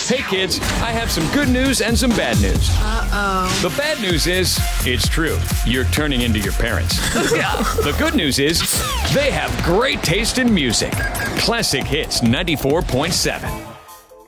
Hey kids, I have some good news and some bad news. Uh-oh. The bad news is, it's true. You're turning into your parents. The good news is, they have great taste in music. Classic Hits 94.7.